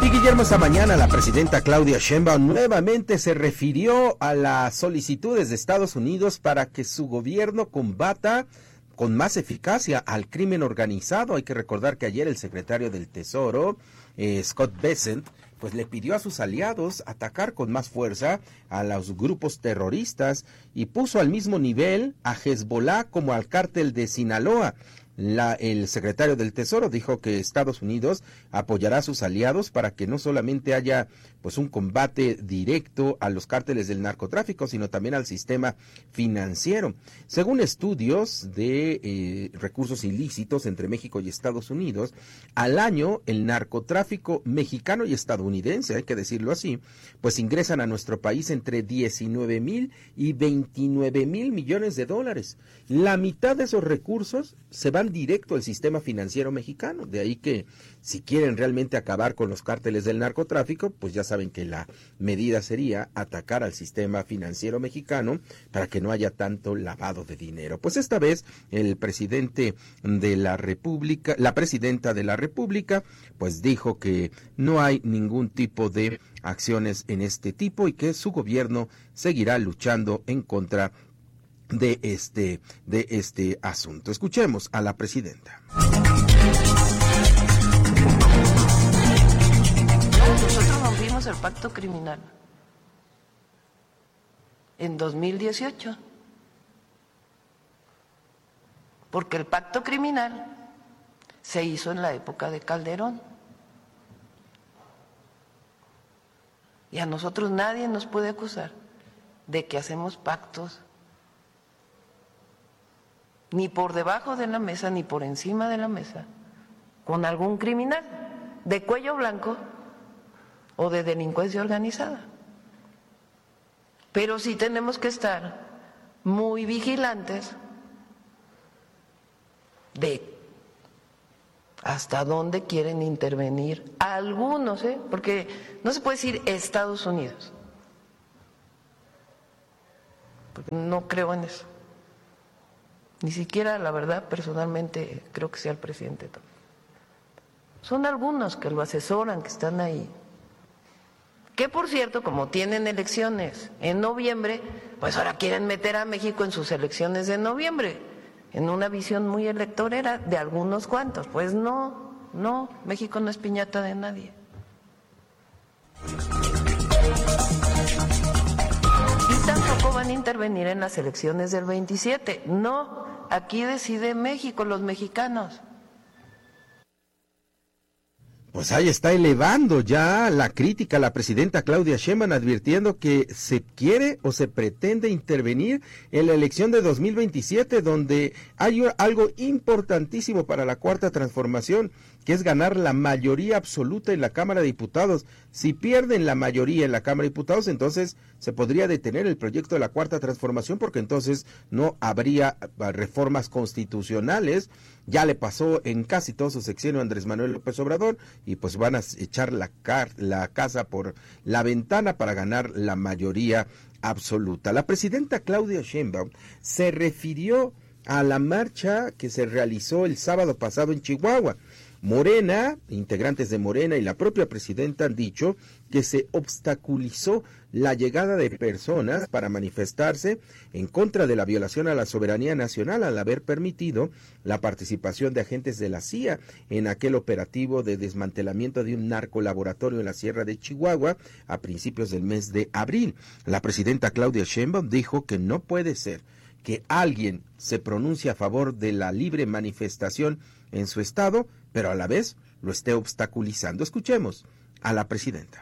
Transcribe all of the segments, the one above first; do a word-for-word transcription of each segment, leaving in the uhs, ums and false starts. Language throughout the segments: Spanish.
Y Guillermo, esta mañana la presidenta Claudia Sheinbaum nuevamente se refirió a las solicitudes de Estados Unidos para que su gobierno combata con más eficacia al crimen organizado. Hay que recordar que ayer el secretario del Tesoro, eh, Scott Bessent, pues le pidió a sus aliados atacar con más fuerza a los grupos terroristas y puso al mismo nivel a Hezbollah como al cártel de Sinaloa. La, el secretario del Tesoro dijo que Estados Unidos apoyará a sus aliados para que no solamente haya pues un combate directo a los cárteles del narcotráfico, sino también al sistema financiero. Según estudios de eh, recursos ilícitos entre México y Estados Unidos, al año el narcotráfico mexicano y estadounidense, hay que decirlo así, pues ingresan a nuestro país entre diecinueve mil y veintinueve mil millones de dólares. La mitad de esos recursos se van directo al sistema financiero mexicano, de ahí que si quieren realmente acabar con los cárteles del narcotráfico, pues ya saben que la medida sería atacar al sistema financiero mexicano para que no haya tanto lavado de dinero. Pues esta vez el presidente de la República, la presidenta de la República, pues dijo que no hay ningún tipo de acciones en este tipo y que su gobierno seguirá luchando en contra de este de este asunto. Escuchemos a la presidenta. Nosotros rompimos el pacto criminal en dos mil dieciocho, porque el pacto criminal se hizo en la época de Calderón y a nosotros nadie nos puede acusar de que hacemos pactos ni por debajo de la mesa, ni por encima de la mesa, con algún criminal de cuello blanco o de delincuencia organizada. Pero sí tenemos que estar muy vigilantes de hasta dónde quieren intervenir algunos, ¿eh? Porque no se puede decir Estados Unidos, porque no creo en eso. Ni siquiera, la verdad, personalmente creo que sea el presidente. Son algunos que lo asesoran, que están ahí. Que, por cierto, como tienen elecciones en noviembre, pues ahora quieren meter a México en sus elecciones de noviembre, en una visión muy electorera de algunos cuantos. Pues no, no, México no es piñata de nadie. Y tampoco van a intervenir en las elecciones del veintisiete. No, aquí decide México, los mexicanos. Pues ahí está elevando ya la crítica a la presidenta Claudia Sheinbaum, advirtiendo que se quiere o se pretende intervenir en la elección de dos mil veintisiete, donde hay algo importantísimo para la Cuarta Transformación, que es ganar la mayoría absoluta en la Cámara de Diputados. Si pierden la mayoría en la Cámara de Diputados, entonces se podría detener el proyecto de la Cuarta Transformación, porque entonces no habría reformas constitucionales. Ya le pasó en casi todo su sexenio a Andrés Manuel López Obrador, y pues van a echar la, car la casa por la ventana para ganar la mayoría absoluta. La presidenta Claudia Sheinbaum se refirió a la marcha que se realizó el sábado pasado en Chihuahua. Morena, integrantes de Morena y la propia presidenta han dicho que se obstaculizó la llegada de personas para manifestarse en contra de la violación a la soberanía nacional al haber permitido la participación de agentes de la C I A en aquel operativo de desmantelamiento de un narcolaboratorio en la Sierra de Chihuahua a principios del mes de abril. La presidenta Claudia Sheinbaum dijo que no puede ser que alguien se pronuncie a favor de la libre manifestación en su estado, pero a la vez lo esté obstaculizando. Escuchemos a la presidenta.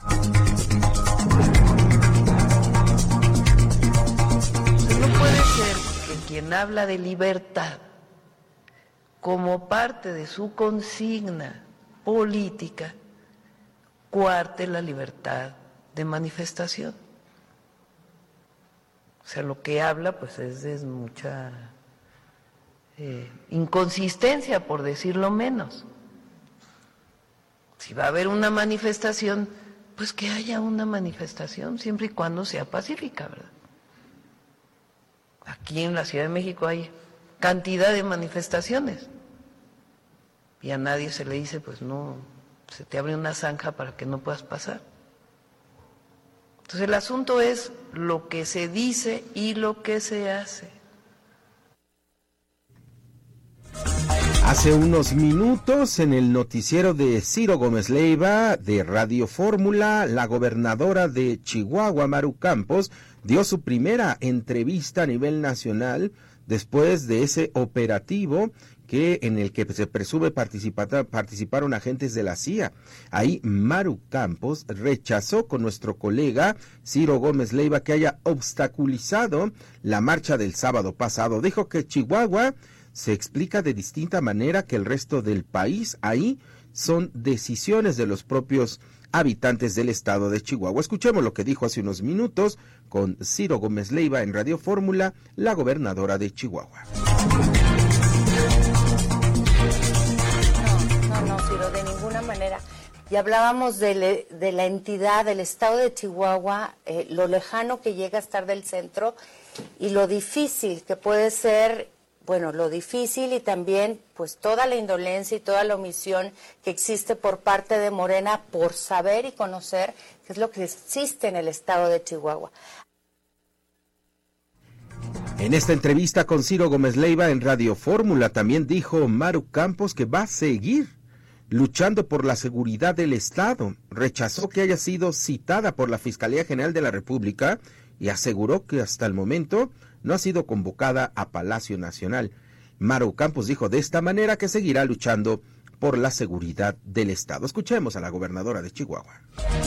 No puede ser que quien habla de libertad como parte de su consigna política coarte la libertad de manifestación. O sea, lo que habla pues es de mucha eh, inconsistencia, por decirlo menos. Si va a haber una manifestación, pues que haya una manifestación, siempre y cuando sea pacífica, ¿verdad? Aquí en la Ciudad de México hay cantidad de manifestaciones y a nadie se le dice, pues no, se te abre una zanja para que no puedas pasar. Entonces el asunto es lo que se dice y lo que se hace. Hace unos minutos, en el noticiero de Ciro Gómez Leiva, de Radio Fórmula, la gobernadora de Chihuahua, Maru Campos, dio su primera entrevista a nivel nacional después de ese operativo que en el que se presume participaron agentes de la C I A. Ahí Maru Campos rechazó con nuestro colega Ciro Gómez Leiva que haya obstaculizado la marcha del sábado pasado. Dijo que Chihuahua se explica de distinta manera que el resto del país. Ahí son decisiones de los propios habitantes del estado de Chihuahua. Escuchemos lo que dijo hace unos minutos con Ciro Gómez Leiva en Radio Fórmula, la gobernadora de Chihuahua. No, no, no, Ciro, de ninguna manera. Y hablábamos de, le, de la entidad, del estado de Chihuahua, eh, lo lejano que llega a estar del centro y lo difícil que puede ser. Bueno, lo difícil y también pues toda la indolencia y toda la omisión que existe por parte de Morena por saber y conocer qué es lo que existe en el estado de Chihuahua. En esta entrevista con Ciro Gómez Leiva en Radio Fórmula también dijo Maru Campos que va a seguir luchando por la seguridad del estado. Rechazó que haya sido citada por la Fiscalía General de la República y aseguró que hasta el momento no ha sido convocada a Palacio Nacional. Maru Campos dijo de esta manera que seguirá luchando por la seguridad del estado. Escuchemos a la gobernadora de Chihuahua.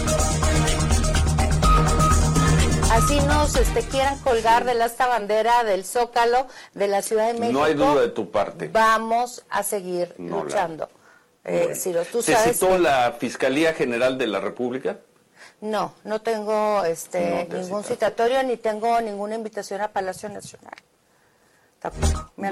Así nos este, quieran colgar del asta bandera del Zócalo de la Ciudad de México. No hay duda de tu parte. Vamos a seguir no, luchando. La... Eh, bueno. Ciro, ¿tú ¿Se sabes citó que... la Fiscalía General de la República? No, no tengo este no ningún citatorio ni tengo ninguna invitación a Palacio Nacional. Tampoco. Me han...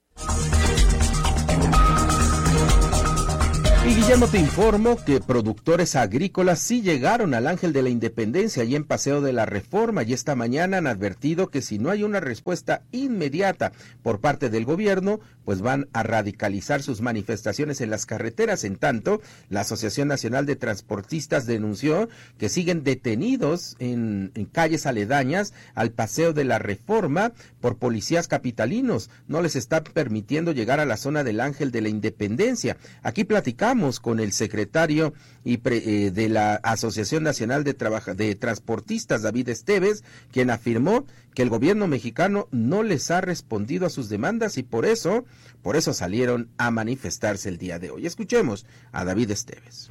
Y Guillermo, te informo que productores agrícolas sí llegaron al Ángel de la Independencia y en Paseo de la Reforma, y esta mañana han advertido que si no hay una respuesta inmediata por parte del gobierno, pues van a radicalizar sus manifestaciones en las carreteras. En tanto, la Asociación Nacional de Transportistas denunció que siguen detenidos en, en calles aledañas al Paseo de la Reforma por policías capitalinos. No les están permitiendo llegar a la zona del Ángel de la Independencia. Aquí platicamos con el secretario y pre, eh, de la Asociación Nacional de, Trabaja, de Transportistas, David Esteves, quien afirmó que el gobierno mexicano no les ha respondido a sus demandas y por eso, por eso salieron a manifestarse el día de hoy. Escuchemos a David Esteves.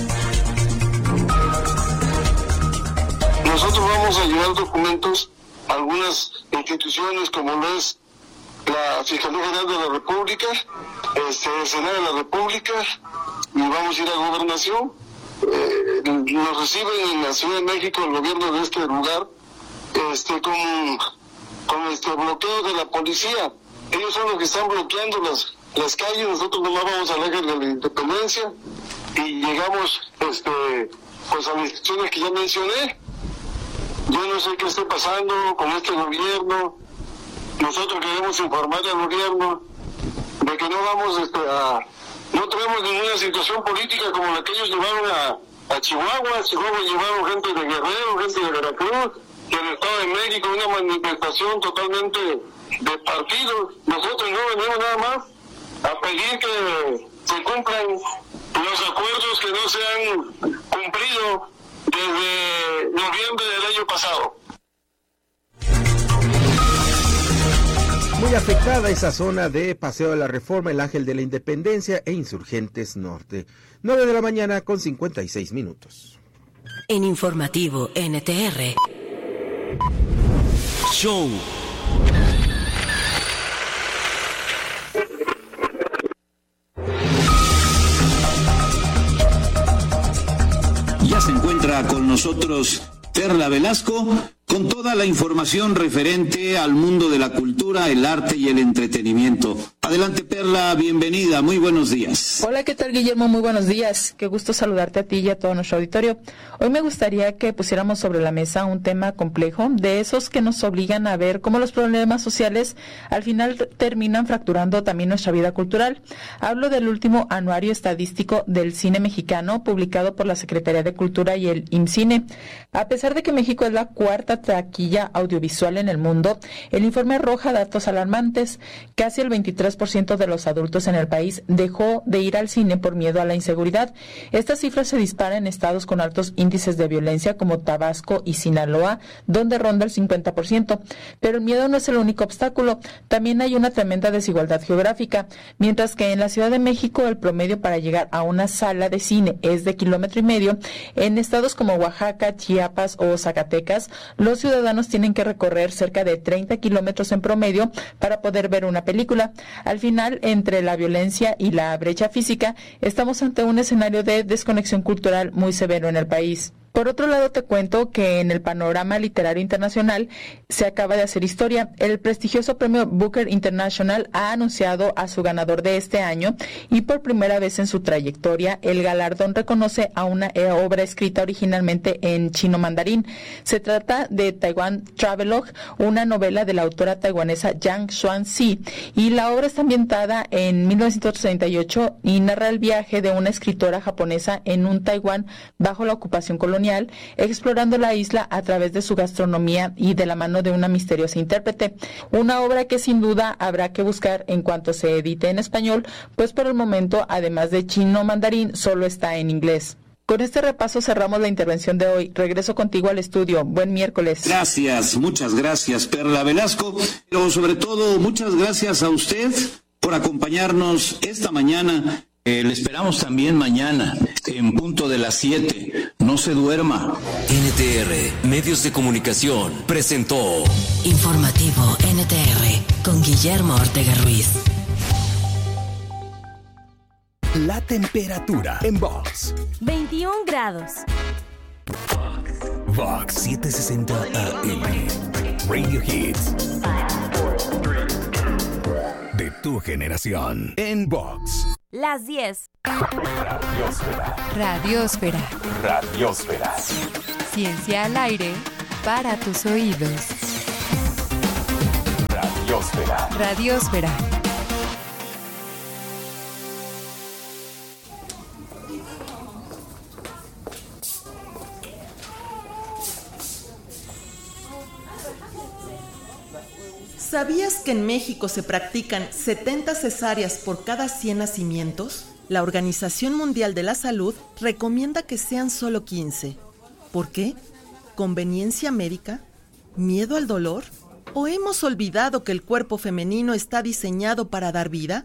Nosotros vamos a llevar documentos a algunas instituciones como lo es la Fiscalía General de la República, este, el Senado de la República, y vamos a ir a Gobernación. Eh, nos reciben en la Ciudad de México el gobierno de este lugar este, con, con este bloqueo de la policía. Ellos son los que están bloqueando las, las calles. Nosotros nomás vamos al Ángel de la Independencia y llegamos este, pues a las instituciones que ya mencioné. Yo no sé qué esté pasando con este gobierno. Nosotros queremos informar al gobierno de que no vamos este, a... No tenemos ninguna situación política como la que ellos llevaron a, a Chihuahua. A Chihuahua llevaron gente de Guerrero, gente de Veracruz, y en el Estado de México una manifestación totalmente de partidos. Nosotros no venimos nada más a pedir que se cumplan los acuerdos que no se han cumplido desde noviembre del año pasado. Muy afectada esa zona de Paseo de la Reforma, el Ángel de la Independencia e Insurgentes Norte. nueve de la mañana con cincuenta y seis minutos. En Informativo N T R. Show. Ya se encuentra con nosotros Perla Velasco con toda la información referente al mundo de la cultura, el arte y el entretenimiento. Adelante, Perla, bienvenida, muy buenos días. Hola, ¿qué tal, Guillermo? Muy buenos días. Qué gusto saludarte a ti y a todo nuestro auditorio. Hoy me gustaría que pusiéramos sobre la mesa un tema complejo, de esos que nos obligan a ver cómo los problemas sociales al final terminan fracturando también nuestra vida cultural. Hablo del último anuario estadístico del cine mexicano, publicado por la Secretaría de Cultura y el IMCINE. A pesar de que México es la cuarta taquilla audiovisual en el mundo, el informe arroja datos alarmantes. Casi el veintitrés por ciento de los adultos en el país dejó de ir al cine por miedo a la inseguridad. Esta cifra se dispara en estados con altos índices de violencia como Tabasco y Sinaloa, donde ronda el cincuenta por ciento. Pero el miedo no es el único obstáculo. También hay una tremenda desigualdad geográfica. Mientras que en la Ciudad de México el promedio para llegar a una sala de cine es de kilómetro y medio, en estados como Oaxaca, Chiapas o Zacatecas, los ciudadanos tienen que recorrer cerca de treinta kilómetros en promedio para poder ver una película. Al final, entre la violencia y la brecha física, estamos ante un escenario de desconexión cultural muy severo en el país. Por otro lado, te cuento que en el panorama literario internacional se acaba de hacer historia. El prestigioso premio Booker International ha anunciado a su ganador de este año y por primera vez en su trayectoria el galardón reconoce a una obra escrita originalmente en chino mandarín. Se trata de Taiwan Travelogue, una novela de la autora taiwanesa Yang Xuanxi, y la obra está ambientada en mil novecientos treinta y ocho y narra el viaje de una escritora japonesa en un Taiwán bajo la ocupación colonial, explorando la isla a través de su gastronomía y de la mano de una misteriosa intérprete. Una obra que sin duda habrá que buscar en cuanto se edite en español, pues por el momento, además de chino mandarín, solo está en inglés. Con este repaso cerramos la intervención de hoy. Regreso contigo al estudio. Buen miércoles. Gracias, muchas gracias, Perla Velasco, pero sobre todo muchas gracias a usted por acompañarnos esta mañana. Eh, le esperamos también mañana, en punto de las siete. No se duerma. N T R, Medios de Comunicación, presentó Informativo N T R, con Guillermo Ortega Ruiz. La temperatura en Vox. veintiún grados. Vox setecientos sesenta A M. Radio Hits. De tu generación. En Vox. Las diez. Radiosfera. Radiosfera. Radiosfera. Ciencia al aire para tus oídos. Radiosfera. Radiosfera. ¿Sabías que en México se practican setenta cesáreas por cada cien nacimientos? La Organización Mundial de la Salud recomienda que sean solo quince. ¿Por qué? ¿Conveniencia médica? ¿Miedo al dolor? ¿O hemos olvidado que el cuerpo femenino está diseñado para dar vida?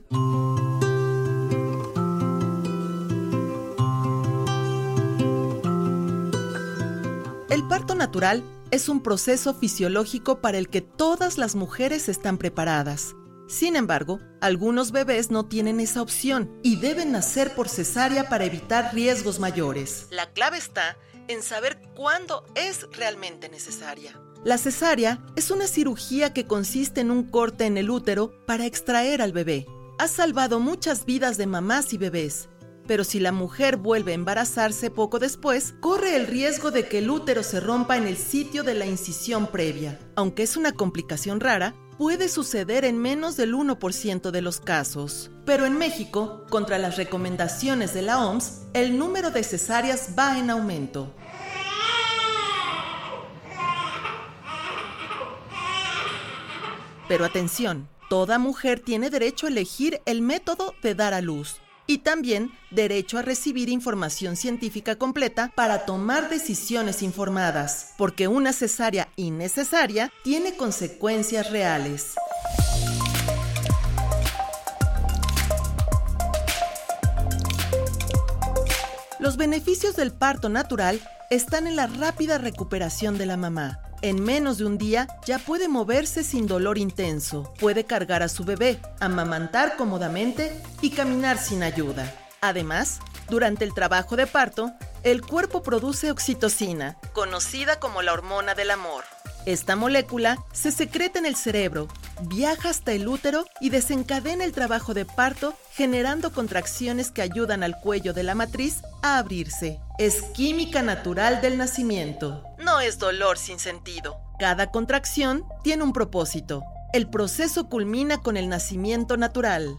El parto natural es un proceso fisiológico para el que todas las mujeres están preparadas. Sin embargo, algunos bebés no tienen esa opción y deben nacer por cesárea para evitar riesgos mayores. La clave está en saber cuándo es realmente necesaria. La cesárea es una cirugía que consiste en un corte en el útero para extraer al bebé. Ha salvado muchas vidas de mamás y bebés. Pero si la mujer vuelve a embarazarse poco después, corre el riesgo de que el útero se rompa en el sitio de la incisión previa. Aunque es una complicación rara, puede suceder en menos del uno por ciento de los casos. Pero en México, contra las recomendaciones de la O M S, el número de cesáreas va en aumento. Pero atención, toda mujer tiene derecho a elegir el método de dar a luz. Y también derecho a recibir información científica completa para tomar decisiones informadas, porque una cesárea innecesaria tiene consecuencias reales. Los beneficios del parto natural están en la rápida recuperación de la mamá. En menos de un día ya puede moverse sin dolor intenso, puede cargar a su bebé, amamantar cómodamente y caminar sin ayuda. Además, durante el trabajo de parto, el cuerpo produce oxitocina, conocida como la hormona del amor. Esta molécula se secreta en el cerebro, viaja hasta el útero y desencadena el trabajo de parto, generando contracciones que ayudan al cuello de la matriz a abrirse. Es química natural del nacimiento. No es dolor sin sentido. Cada contracción tiene un propósito. El proceso culmina con el nacimiento natural.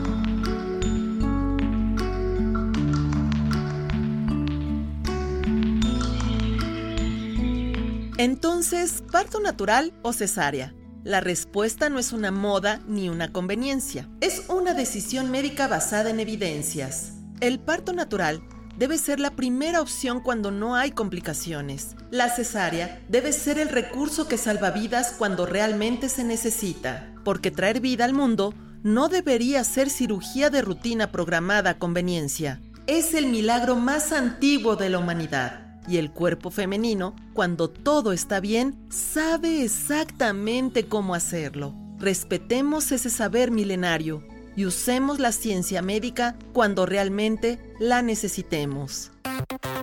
Entonces, ¿parto natural o cesárea? La respuesta no es una moda ni una conveniencia. Es una decisión médica basada en evidencias. El parto natural debe ser la primera opción cuando no hay complicaciones. La cesárea debe ser el recurso que salva vidas cuando realmente se necesita, porque traer vida al mundo no debería ser cirugía de rutina programada a conveniencia. Es el milagro más antiguo de la humanidad. Y el cuerpo femenino, cuando todo está bien, sabe exactamente cómo hacerlo. Respetemos ese saber milenario y usemos la ciencia médica cuando realmente la necesitemos.